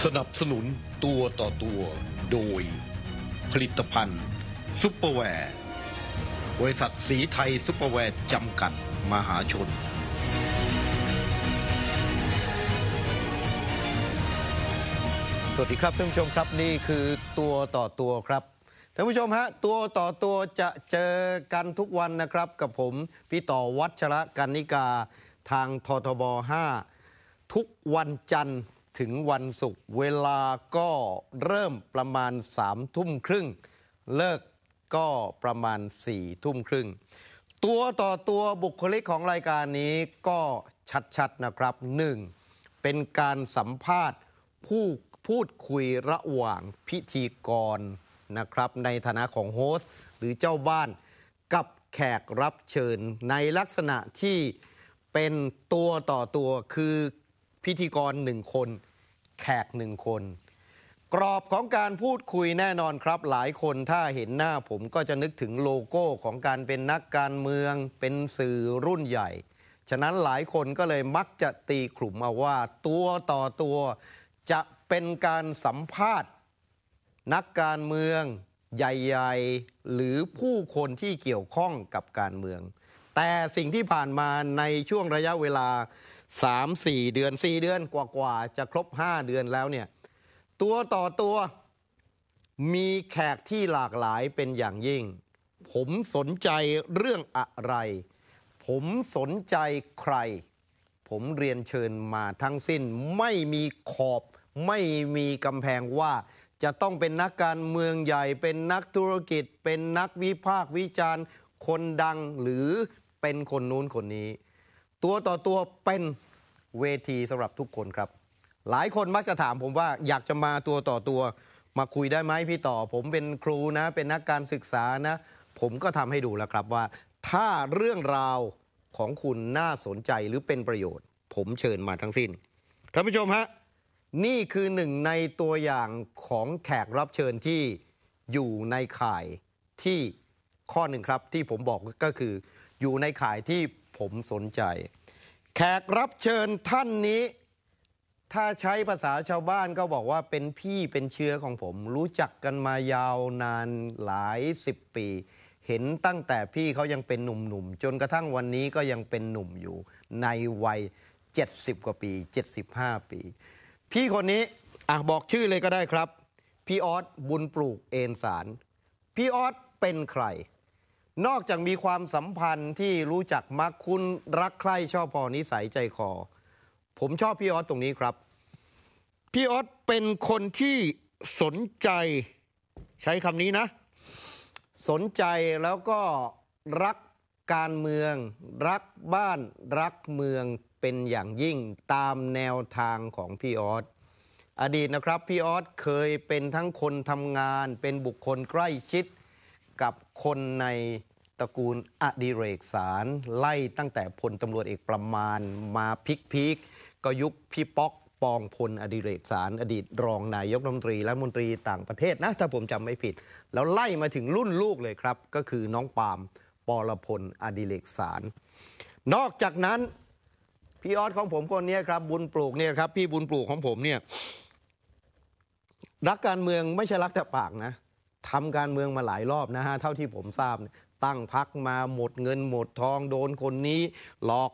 สนับสนุนตัวต่อตัวโดยผลิตภัณฑ์ซุปเปอร์แวร์บริษัทสีไทยซุปเปอร์แวร์จำกัดมหาชนสวัสดีครับท่านผู้ชมครับนี่คือตัวต่อตัวครับท่านผู้ชมฮะตัวต่อตัวจะเจอกันทุกวันนะครับกับผมพี่ต่อวัชระกันนิกาทางททบ5ทุกวันจันทร์ถึงวันศุกร์เวลาก็เริ่มประมาณ3 ทุ่มครึ่งเลิกก็ประมาณ4 ทุ่มครึ่งตัวต่อตัวบุคลิกของรายการนี้ก็ชัดๆนะครับ1เป็นการสัมภาษณ์พูดคุยระหว่างพิธีกรนะครับในฐานะของโฮสต์หรือเจ้าบ้านกับแขกรับเชิญในลักษณะที่เป็นตัวต่อตัวคือพิธีกร1 คนแขก1 คนกรอบของการพูดคุยแน่นอนครับหลายคนถ้าเห็นหน้าผมก็จะนึกถึงโลโก้ของการเป็นนักการเมืองเป็นสื่อรุ่นใหญ่ฉะนั้นหลายคนก็เลยมักจะตีกลุ่มมาว่าตัวต่อตัวจะเป็นการสัมภาษณ์นักการเมืองใหญ่ๆหรือผู้คนที่เกี่ยวข้องกับการเมืองแต่สิ่งที่ผ่านมาในช่วงระยะเวลา 3-4 เดือน4 เดือนกว่าๆจะครบ5 เดือนแล้วเนี่ยตัวต่อตัวมีแขกที่หลากหลายเป็นอย่างยิ่งผมสนใจเรื่องอะไรผมสนใจใครผมเรียนเชิญมาทั้งสิ้นไม่มีขอบไม่มีกำแพงว่าจะต้องเป็นนักการเมืองใหญ่เป็นนักธุรกิจเป็นนักวิพากษ์วิจารณ์คนดังหรือเป็นคนนู้นคนนี้ตัวต่อตัวเป็นเวทีสำหรับทุกคนครับหลายคนมักจะถามผมว่าอยากจะมาตัวต่อตัวมาคุยได้ไหมพี่ต่อผมเป็นครูนะเป็นนักการศึกษานะผมก็ทำให้ดูแล้วครับว่าถ้าเรื่องราวของคุณน่าสนใจหรือเป็นประโยชน์ผมเชิญมาทั้งสิ้นท่านผู้ชมฮะนี่คือหนึ่งในตัวอย่างของแขกรับเชิญที่อยู่ในข่ายที่ข้อหนึ่งครับที่ผมบอกก็คืออยู่ในข่ายที่ผมสนใจแขกรับเชิญท่านนี้ถ้าใช้ภาษาชาวบ้านก็บอกว่าเป็นพี่เป็นเชื้อของผมรู้จักกันมายาวนานหลาย10 ปีเห็นตั้งแต่พี่เขายังเป็นหนุ่มๆจนกระทั่งวันนี้ก็ยังเป็นหนุ่มอยู่ในวัย70 กว่าปี75 ปีพี่คนนี้บอกชื่อเลยก็ได้ครับพี่ออสบุญปลูกเอนสารพี่ออสเป็นใครนอกจากมีความสัมพันธ์ที่รู้จักมักคุ้นรักใคร่ชอบพอนิสัยใจคอผมชอบพี่ออสตรงนี้ครับพี่ออสเป็นคนที่สนใจใช้คำนี้นะสนใจแล้วก็รักการเมืองรักบ้านรักเมืองเป็นอย่างยิ่งตามแนวทางของพี่ออสอดีตนะครับพี่ออสเคยเป็นทั้งคนทำงานเป็นบุคคลใกล้ชิดกับคนในตระกูลอดิเรกสารไล่ตั้งแต่พลตำรวจเอกประมาณมาพีคก็ยุคพี่ป๊อกปองพลอดิเรกสารอดีตรองนายกรัฐมนตรีและมนตรีต่างประเทศนะถ้าผมจำไม่ผิดแล้วไล่มาถึงรุ่นลูกเลยครับก็คือน้องปาล์มปรพลอดิเรกสารนอกจากนั้นพี่ออสของผมคนนี้ครับบุญปลูกเนี่ยครับพี่บุญปลูกของผมเนี่ยรักการเมืองไม่ใช่รักแต่ปากนะทำการเมืองมาหลายรอบนะฮะเท่าที่ผมทราบตั้งพรรคมาหมดเงินหมดทองโดนคนนี้หลอก